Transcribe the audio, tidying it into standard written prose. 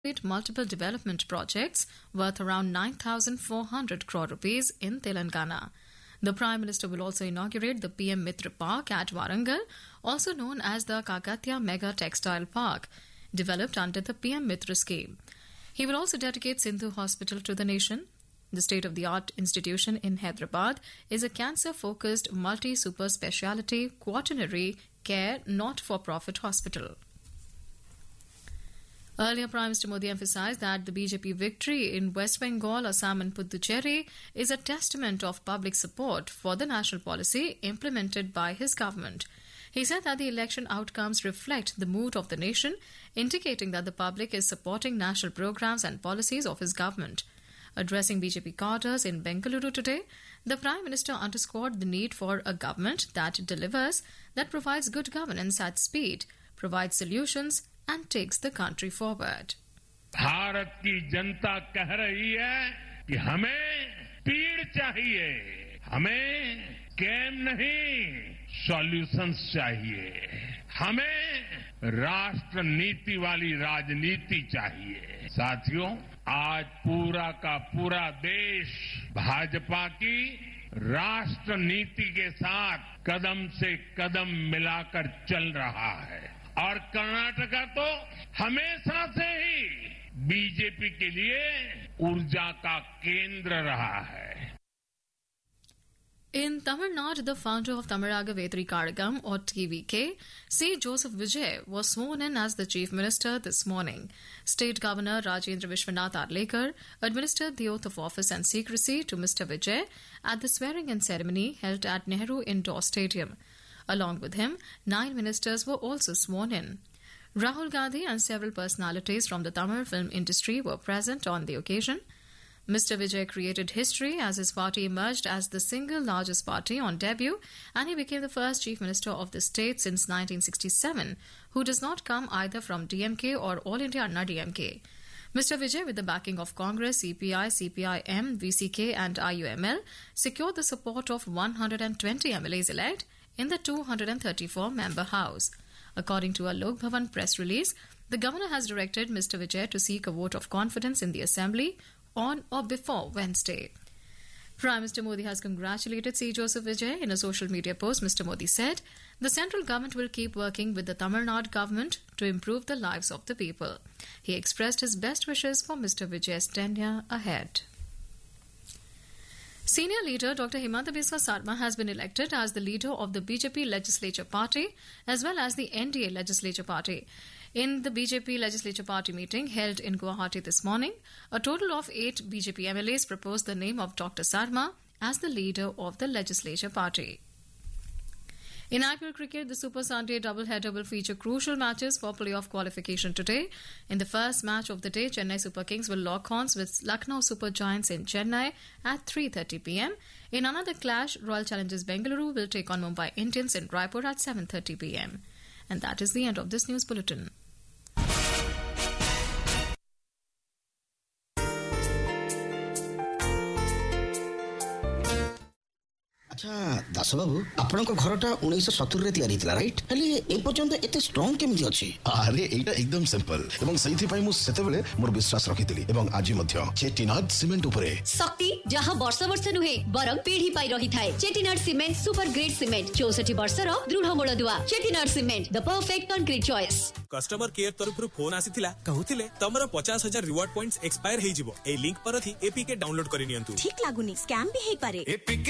multiple development projects worth around 9,400 crore rupees in Telangana. The Prime Minister will also inaugurate the PM Mitra Park at Warangal, also known as the Kakatiya Mega Textile Park, developed under the PM Mitra scheme. He will also dedicate Sindhu Hospital to the nation. The state-of-the-art institution in Hyderabad is a cancer-focused multi-super speciality quaternary care not-for-profit hospital. Earlier, Prime Minister Modi emphasized that the BJP victory in West Bengal, Assam and Puducherry is a testament of public support for the national policy implemented by his government. He said that the election outcomes reflect the mood of the nation, indicating that the public is supporting national programs and policies of his government. Addressing BJP cadres in Bengaluru today, the Prime Minister underscored the need for a government that delivers, that provides good governance at speed, provides solutions and takes the country forward. Bharat की जनता कह रही है कि हमें speed चाहिए, हमें scam नहीं, solutions चाहिए, हमें राष्ट्र नीति वाली राजनीति चाहिए। साथियों, आज पूरा का पूरा देश भाजपा की राष्ट्र नीति के साथ कदम से कदम मिलाकर चल रहा है और कर्नाटका तो हमेशा से ही बीजेपी के लिए ऊर्जा का केंद्र रहा है। In Tamil Nadu, the founder of Tamaraga Vetri Karagam, or TVK, C. Joseph Vijay, was sworn in as the Chief Minister this morning. State Governor Rajendra Vishwanath Arlekar administered the oath of office and secrecy to Mr. Vijay at the swearing-in ceremony held at Nehru Indoor Stadium. Along with him, 9 ministers were also sworn in. Rahul Gandhi and several personalities from the Tamil film industry were present on the occasion. Mr. Vijay created history as his party emerged as the single largest party on debut, and he became the first Chief Minister of the state since 1967, who does not come either from DMK or All India Anna DMK. Mr. Vijay, with the backing of Congress, CPI, CPI-M, VCK and IUML, secured the support of 120 MLAs elect in the 234-member House. According to a Lok Bhavan press release, the governor has directed Mr. Vijay to seek a vote of confidence in the Assembly on or before Wednesday. Prime Minister Modi has congratulated C. Joseph Vijay. In a social media post, Mr. Modi said, the central government will keep working with the Tamil Nadu government to improve the lives of the people. He expressed his best wishes for Mr. Vijay's tenure ahead. Senior leader Dr. Himanta Biswa Sarma has been elected as the leader of the BJP Legislature Party as well as the NDA Legislature Party. In the BJP Legislature Party meeting held in Guwahati this morning, a total of 8 BJP MLAs proposed the name of Dr. Sarma as the leader of the Legislature Party. In IPL cricket, the Super Sunday doubleheader will feature crucial matches for playoff qualification today. In the first match of the day, Chennai Super Kings will lock horns with Lucknow Super Giants in Chennai at 3:30 p.m. In another clash, Royal Challengers Bengaluru will take on Mumbai Indians in Raipur at 7:30 p.m. And that is the end of this news bulletin. अच्छा दास बाबू आपण को घरटा 1970 रे तयारी थिला right हेले ए पर्यंत एते strong केमिति अछि अरे एटा एकदम सिंपल एवं सहीथि पई मु सेते बेले मोर विश्वास रखितली एवं आज मध्य चेटिनाड सीमेंट उपरे शक्ति जहां वर्ष वर्ष नुहे बरम पीढ़ी पाई रही थाए Chettinad cement super grade cement 64 वर्षर दृढ़ मूल दुआ Chettinad cement the perfect concrete choice customer care तरफ फोन आसीथिला कहउथिले तमरो 50,000 रिवार्ड पॉइंट्स एक्सपायर हे जिवो ए लिंक पर थी एपीके डाउनलोड करि नियंतु ठीक लागुनी स्कैम भी हे पारे एपीके